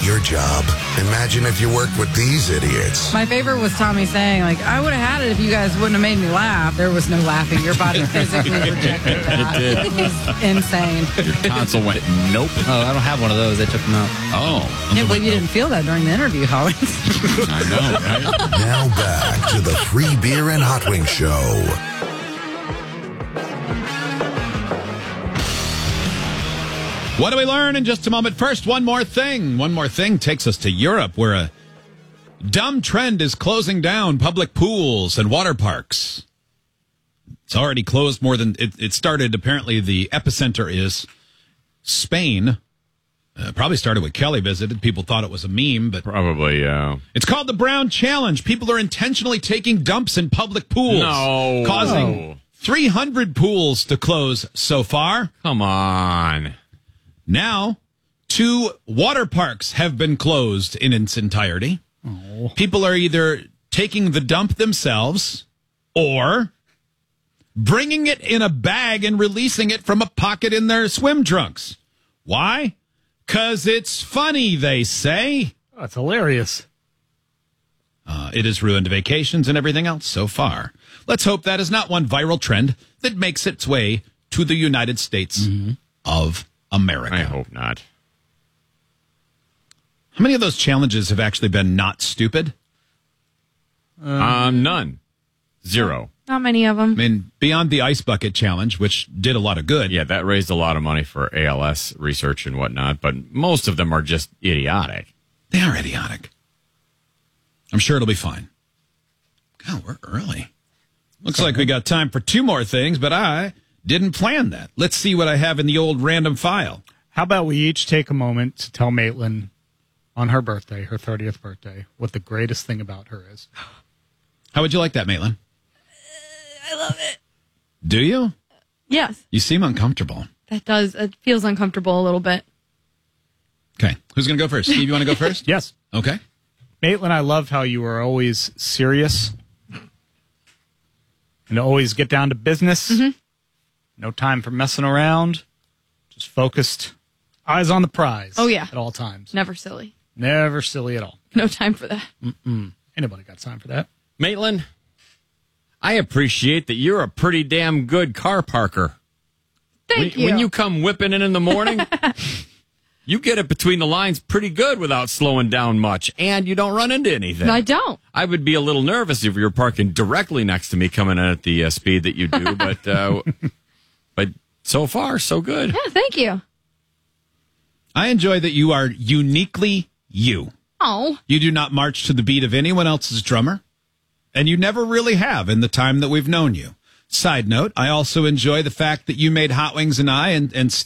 your job. Imagine if you worked with these idiots. My favorite was Tommy saying, like, I would have had it if you guys wouldn't have made me laugh. There was no laughing. Your body physically rejected that. It did. It was insane. Your tonsil went, nope. Oh, I don't have one of those. They took them out. Oh. Yeah, well, you didn't feel that during the interview, Holly. I know, right? Now back to the Free Beer and Hot Wings Show. What do we learn in just a moment? First, one more thing. One more thing takes us to Europe, where a dumb trend is closing down public pools and water parks. It's already closed more than it started. Apparently, the epicenter is Spain. Probably started when Kelly visited. People thought it was a meme, but Probably, yeah. it's called the Brown Challenge. People are intentionally taking dumps in public pools, causing 300 pools to close so far. Come on. Now, 2 water parks have been closed in its entirety. People are either taking the dump themselves or bringing it in a bag and releasing it from a pocket in their swim trunks. Why? 'Cause it's funny, they say. Oh, it's hilarious. It has ruined vacations and everything else so far. Let's hope that is not one viral trend that makes its way to the United States of America. I hope not. How many of those challenges have actually been not stupid? None. 0. Not many of them. I mean, beyond the ice bucket challenge, which did a lot of good. Yeah, that raised a lot of money for ALS research and whatnot, but most of them are just idiotic. They are idiotic. I'm sure it'll be fine. God, we're early. Looks like we got time for 2 more things, but I didn't plan that. Let's see what I have in the old random file. How about we each take a moment to tell Maitland on her birthday, her 30th birthday, what the greatest thing about her is. How would you like that, Maitland? I love it. Do you? Yes, You seem uncomfortable. that does. It feels uncomfortable a little bit. Okay. Who's going to go first? Steve, you want to go first? Yes. Okay. Maitland, I love how you are always serious and always get down to business. No time for messing around. Just focused. Eyes on the prize. Oh, yeah. At all times. Never silly. Never silly at all. No time for that. Anybody got time for that? Maitland, I appreciate that you're a pretty damn good car parker. Thank you. When you come whipping in the morning, you get it between the lines pretty good without slowing down much, and you don't run into anything. I don't. I would be a little nervous if you were parking directly next to me coming in at the speed that you do, but so far, so good. Yeah, thank you. I enjoy that you are uniquely you. Oh, You do not march to the beat of anyone else's drummer, and you never really have in the time that we've known you. Side note, I also enjoy the fact that you made Hot Wings and I and